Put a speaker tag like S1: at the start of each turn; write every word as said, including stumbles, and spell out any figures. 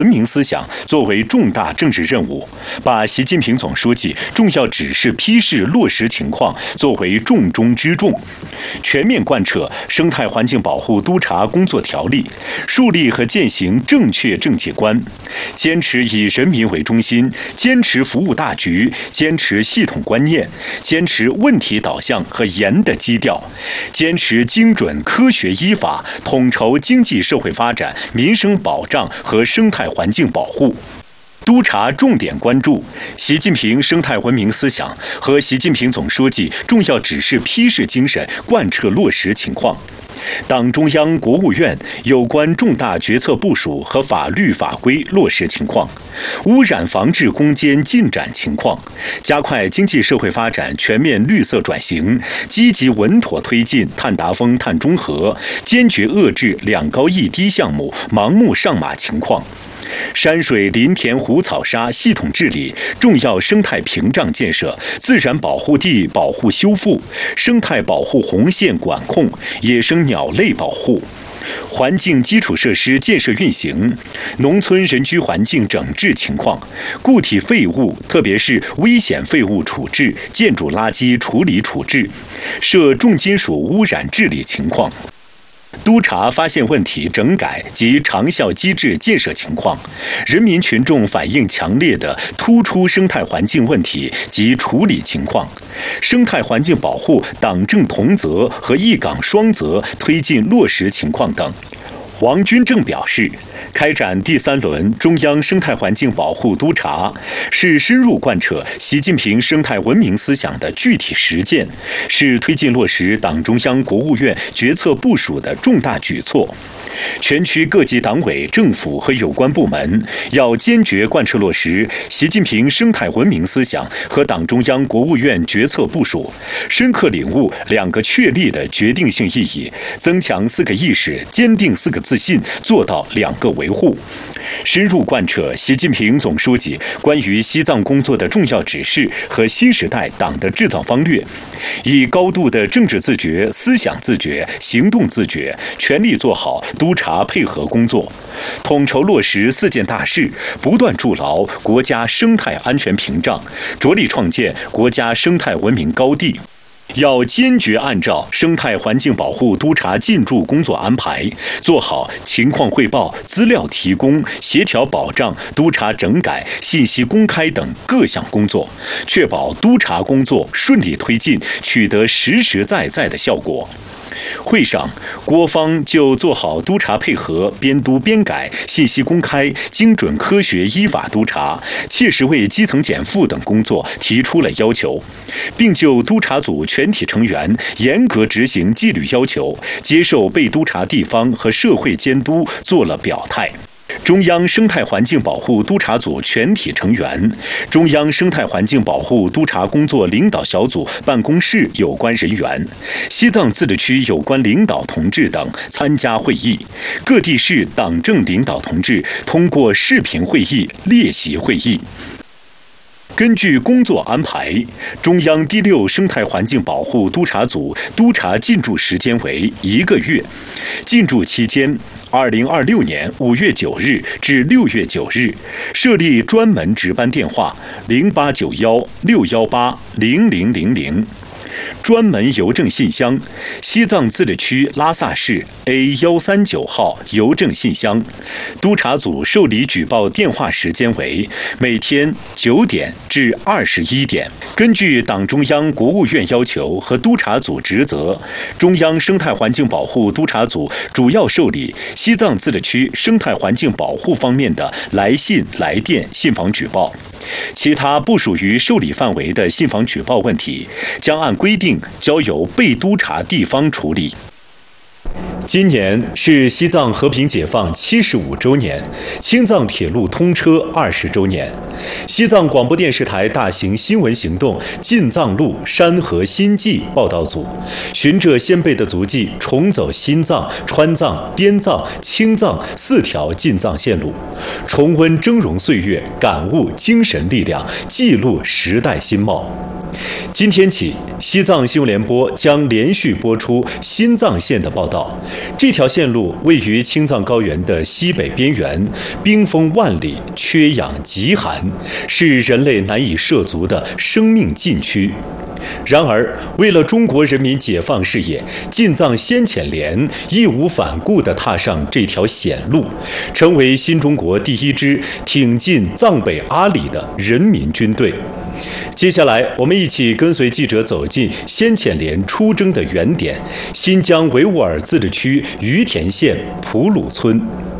S1: 文明思想作为重大政治任务，把习近平总书记重要指示批示落实情况作为重中之重，全面贯彻生态环境保护督查工作条例，树立和践行正确政界观，坚持以人民为中心，坚持服务大局，坚持系统观念，坚持问题导向和严的基调，坚持精准科学依法，统筹经济社会发展、民生保障和生态环境保护。督查重点关注习近平生态文明思想和习近平总书记重要指示批示精神贯彻落实情况，党中央、国务院有关重大决策部署和法律法规落实情况，污染防治攻坚进展情况，加快经济社会发展全面绿色转型，积极稳妥推进碳达峰、碳中和，坚决遏制两高一低项目盲目上马情况。山水林田湖草沙系统治理，重要生态屏障建设、自然保护地保护修复、生态保护红线管控、野生鸟类保护、环境基础设施建设运行、农村人居环境整治情况、固体废物特别是危险废物处置、建筑垃圾处理处置、涉重金属污染治理情况。督查发现问题整改及长效机制建设情况，人民群众反映强烈的突出生态环境问题及处理情况，生态环境保护党政同责和一岗双责推进落实情况等。王军正表示，开展第三轮中央生态环境保护督查，是深入贯彻习近平生态文明思想的具体实践，是推进落实党中央、国务院决策部署的重大举措。全区各级党委政府和有关部门要坚决贯彻落实习近平生态文明思想和党中央、国务院决策部署，深刻领悟两个确立的决定性意义，增强四个意识，坚定四个自信，做到两个维护。深入贯彻习近平总书记关于西藏工作的重要指示和新时代党的治藏方略，以高度的政治自觉、思想自觉、行动自觉，全力做好督查配合工作，统筹落实四件大事，不断筑牢国家生态安全屏障，着力创建国家生态文明高地。要坚决按照生态环境保护督查进驻工作安排，做好情况汇报、资料提供、协调保障、督查整改、信息公开等各项工作，确保督查工作顺利推进，取得实实在在的效果。会上，国方就做好督查配合、边督边改、信息公开、精准科学依法督查、切实为基层减负等工作提出了要求，并就督查组全体成员严格执行纪律要求、接受被督查地方和社会监督做了表态。中央生态环境保护督查组全体成员、中央生态环境保护督查工作领导小组办公室有关人员、西藏自治区有关领导同志等参加会议，各地市党政领导同志通过视频会议列席会议。根据工作安排，中央第六生态环境保护督查组督查进驻时间为一个月，进驻期间二零二六年五月九日至六月九日，设立专门值班电话零八九幺六幺八零零零零。专门邮政信箱：西藏自治区拉萨市 A 一三九号邮政信箱。督查组受理举报电话时间为每天九点至二十一点。根据党中央、国务院要求和督查组职责，中央生态环境保护督查组主要受理西藏自治区生态环境保护方面的来信、来电、信访举报。其他不属于受理范围的信访举报问题，将按规定交由被督查地方处理。今年是西藏和平解放七十五周年，青藏铁路通车二十周年。西藏广播电视台大型新闻行动进藏路山河新迹报道组，循着先辈的足迹，重走新藏、川藏、滇藏、青藏四条进藏线路，重温峥嵘岁月，感悟精神力量，记录时代新貌。今天起，西藏新闻联播将连续播出新藏线的报道， 这条线路位于青藏高原的西北边缘，冰封万里，缺氧极寒，是人类难以涉足的生命禁区。然而，为了中国人民解放事业，进藏先遣连义无反顾地踏上这条险路，成为新中国第一支挺进藏北阿里的人民军队。接下来，我们一起跟随记者走进先遣连出征的原点——新疆维吾尔自治区于田县普鲁村。